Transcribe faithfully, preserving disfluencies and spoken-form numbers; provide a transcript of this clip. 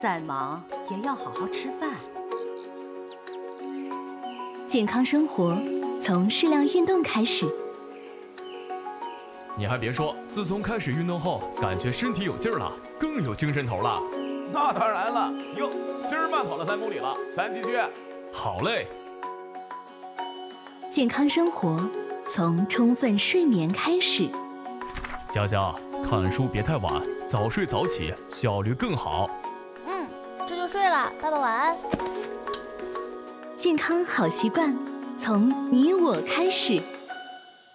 再忙也要好好吃饭。 健康生活从适量运动开始。 你还别说，自从开始运动后，感觉身体有劲儿了，更有精神头了。 那当然了，哟，今儿慢跑了三公里了，咱继续。 好嘞。 健康生活从充分睡眠开始。 佳佳，看书别太晚，早睡早起，效率更好。 嗯，这就睡了，爸爸晚安。 健康好习惯从你我开始。